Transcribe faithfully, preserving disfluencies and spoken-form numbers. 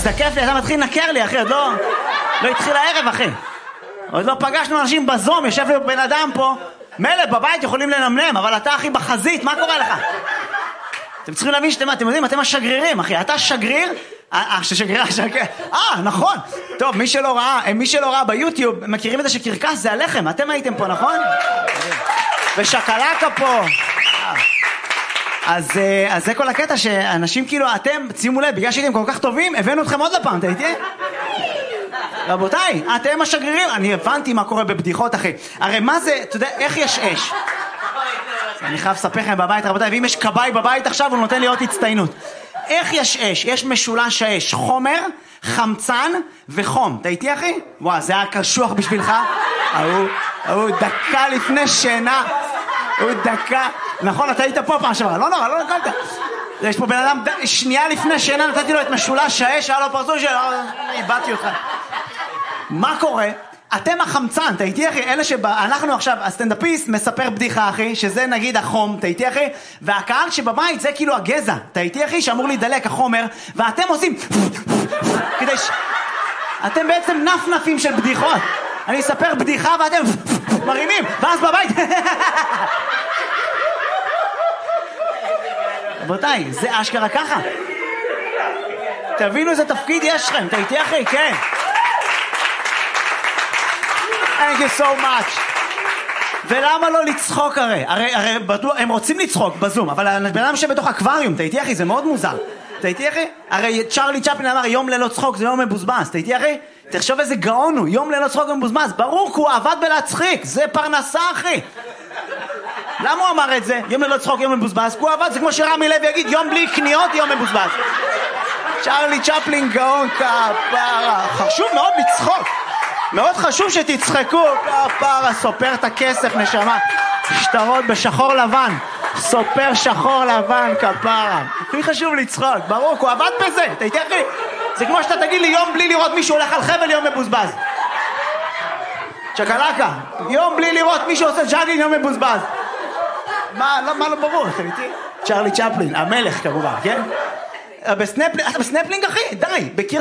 מזדקף לי, אתה מתחיל לנקר לי, אחי, עוד לא... לא התחיל הערב, אחי. עוד לא פגשנו אנשים בזום, יושב לי בן אדם פה. מלא, בבית יכולים לנמנם, אבל אתה, אחי, בחזית, מה קורה לך? אתם צריכים להבין שאתם, אתם יודעים, אתם השגרירים, אחי. אתה שגריר... אה, ששגריר, שגריר... אה, נכון. טוב, מי שלא ראה, מי שלא ראה ביוטיוב, מכירים את זה שקרקס זה הלחם. אתם הייתם פה, נכון? ושקלקה פה. אז, אז זה כל הקטע שאנשים כאילו, אתם, שימו לב, בגלל שהייתם כל כך טובים, הבאנו אתכם עוד לפעם, אתה איתי? רבותיי, אתם השגרירים, אני הבנתי מה קורה בבדיחות, אחי. הרי מה זה, אתה יודע, איך יש אש? אני חייב לספר לכם בבית, רבותיי, ואם יש קבאי בבית עכשיו, הוא נותן לי עוד הצטיינות. איך יש אש? יש משולש האש, חומר, חמצן וחום. אתה איתי, אחי? וואו, זה היה קשוח בשבילך? הוא, הוא דקה לפני שינה. הוא דקה. נכון, אתה היית פה פעם שברה. לא נורא, לא נקלת. יש פה בן אדם, שנייה לפני שינה, נתתי לו את משולש האש, היה לו פרצוף של... איבדתי אותך. מה קורה? אתם החמצן, אתה איתי, אחי? אלה שאנחנו עכשיו, הסטנדאפיסט מספר בדיחה, אחי, שזה נגיד החום, אתה איתי, אחי? והקהל שבבית זה כאילו הגזע, אתה איתי, אחי? שאמור להידלק החומר, ואתם עושים... כדי ש... אתם בעצם נפנפים של בדיחות. אני אספר בדיחה ואתם מרימים, ואז בבית... רבותיי, זה אשכרה ככה. תבינו איזה תפקיד יש לכם, אתה איתי, אחי? כן. Thank you so much. ולמה לא לצחוק הרי? הרי, הרי בטוח, הם רוצים לצחוק בזום, אבל הבן אדם שבתוך אקווריום, אתה איתי, אחי? זה מאוד מוזר. אתה איתי, אחי? הרי צ'רלי צ'פלין אמר, יום ללא צחוק זה יום מבוזבז. אתה איתי, אחי? תחשוב איזה גאון הוא, יום ללא צחוק מבוזבז. ברור, כי הוא עבד בלהצחיק. זה פרנסה, אחי. למה הוא אמר את זה? יום ללא צחוק, יום מבוזבז. הוא עבד, זה כמו שרמי לוי יגיד, יום בלי קניות, יום מבוזבז. צ'רלי צ'פלין גאון כפרה. חשוב מאוד לצחוק. מאוד חשוב שתצחקו. כפרה, סופר את הכסף, נשמה. שטרות בשחור לבן. סופר שחור לבן, כפרה. הכי חשוב לצחוק. ברור, הוא עבד בזה. אתה איתי, אחי? זה כמו שאתה תגיד לי יום בלי לראות מישהו הולך על חבל, יום מבוזבז. צ'קלקה. יום בלי לראות מישהו עושה ג'אגינג, יום מבוזבז. מה, לא, מה לא ברור, אתה איתי? צ'רלי צ'פלין, המלך כמובן, כן? בסנפלינג, אתה בסנפלינג, אחי? די, בקיר